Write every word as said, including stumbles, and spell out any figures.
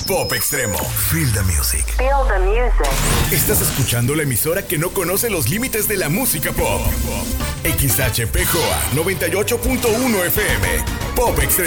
Pop Extremo. Feel the music. Feel the music. Estás escuchando la emisora que no conoce los límites de la música pop. X H P J O A noventa y ocho punto uno F M. Pop Extremo.